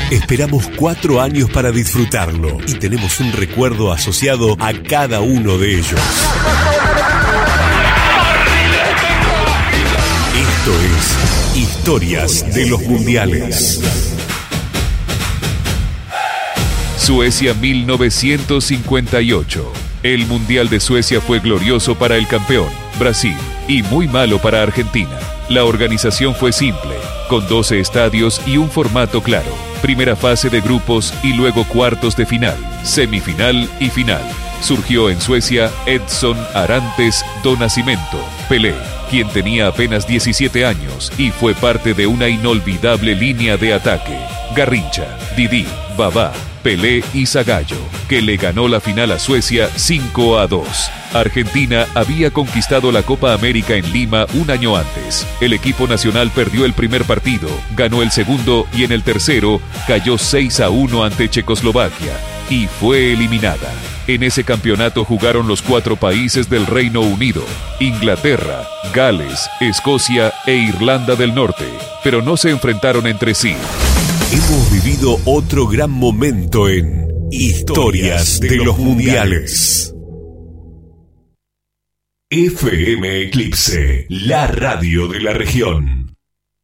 Esperamos 4 años para disfrutarlo y tenemos un recuerdo asociado a cada uno de ellos. Esto es Historias de los Mundiales. Suecia 1958. El Mundial de Suecia fue glorioso para el campeón, Brasil, y muy malo para Argentina. La organización fue simple, con 12 estadios y un formato claro. Primera fase de grupos y luego cuartos de final, semifinal y final. Surgió en Suecia Edson Arantes do Nascimento, Pelé, quien tenía apenas 17 años y fue parte de una inolvidable línea de ataque. Garrincha, Didi, Babá, Pelé y Zagallo, que le ganó la final a Suecia 5-2. Argentina había conquistado la Copa América en Lima un año antes. El equipo nacional perdió el primer partido, ganó el segundo y en el tercero cayó 6-1 ante Checoslovaquia y fue eliminada. En ese campeonato jugaron los 4 países del Reino Unido, Inglaterra, Gales, Escocia e Irlanda del Norte, pero no se enfrentaron entre sí. Hemos vivido otro gran momento en Historias de los Mundiales. FM Eclipse, la radio de la región.